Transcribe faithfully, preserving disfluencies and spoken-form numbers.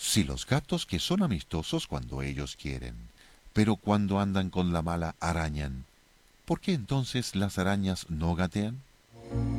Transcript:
Sí, los gatos que son amistosos cuando ellos quieren, pero cuando andan con la mala arañan. ¿Por qué entonces las arañas no gatean?